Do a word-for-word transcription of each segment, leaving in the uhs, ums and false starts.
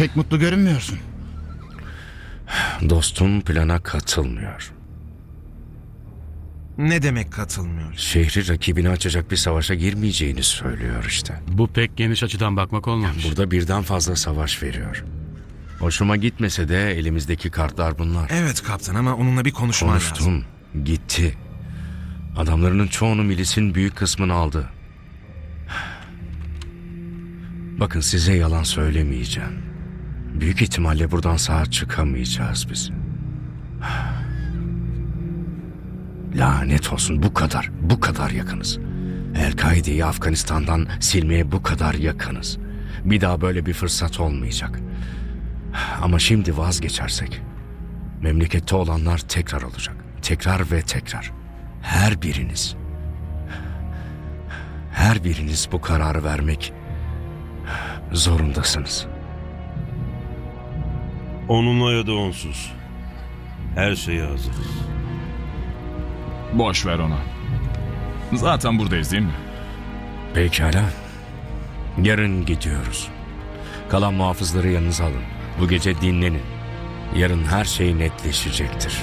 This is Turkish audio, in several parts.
Pek mutlu görünmüyorsun. Dostum plana katılmıyor. Ne demek katılmıyor? Şehri rakibine açacak bir savaşa girmeyeceğini söylüyor işte. Bu pek geniş açıdan bakmak olmamış. Burada birden fazla savaş veriyor. Hoşuma gitmese de elimizdeki kartlar bunlar. Evet kaptan ama onunla bir konuşman lazım. Konuştum. Gitti. Adamlarının çoğunu milisin büyük kısmını aldı. Bakın size yalan söylemeyeceğim. Büyük ihtimalle buradan sağ çıkamayacağız biz. Lanet olsun, bu kadar, bu kadar yakınız. El-Kaide'yi Afganistan'dan silmeye bu kadar yakınız. Bir daha böyle bir fırsat olmayacak. Ama şimdi vazgeçersek memlekette olanlar tekrar olacak. Tekrar ve tekrar. Her biriniz, her biriniz bu kararı vermek zorundasınız. Onunla ya da onsuz. Her şeye hazırız. Boş ver onu. Zaten buradayız değil mi? Pekala. Yarın gidiyoruz. Kalan muhafızları yanınıza alın. Bu gece dinlenin. Yarın her şey netleşecektir.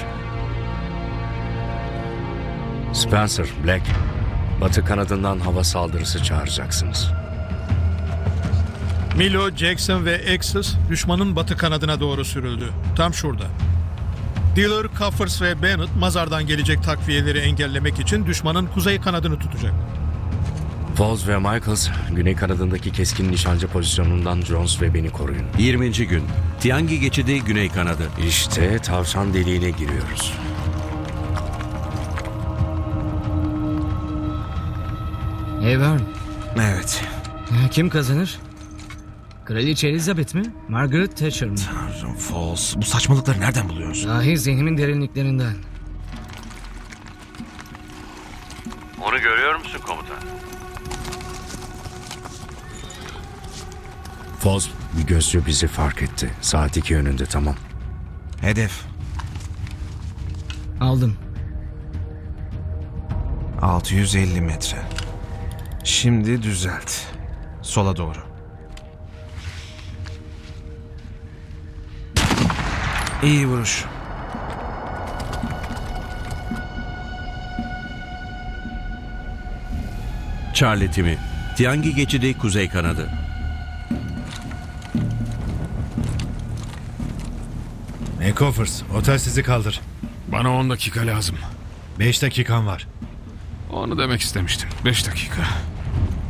Spencer, Black, batı kanadından hava saldırısı çağıracaksınız. Milo, Jackson ve Axis düşmanın batı kanadına doğru sürüldü. Tam şurada. Dealer, Coffers ve Bennett mazardan gelecek takviyeleri engellemek için düşmanın kuzey kanadını tutacak. Falls ve Michaels, güney kanadındaki keskin nişancı pozisyonundan Jones ve beni koruyun. yirminci gün. Tiangi geçidi güney kanadı. İşte tavşan deliğine giriyoruz. Evern, Evet. kim kazanır? Kraliçe Elizabeth mi? Margaret Thatcher mı? Tanrım Falls. Bu saçmalıkları nereden buluyorsun? Dahi zihnimin derinliklerinden. Onu görüyor musun komutan? Falls, bir gözcü bizi fark etti. Saat iki yönünde, tamam. Hedef. Aldım. altı yüz elli metre. Şimdi düzelt. Sola doğru. İyi vuruş. Charlie timi. Tiangi geçidi kuzey kanadı. Coffers, otel sizi kaldır. Bana on dakika lazım. Beş dakikan var. Onu demek istemiştim. Beş dakika.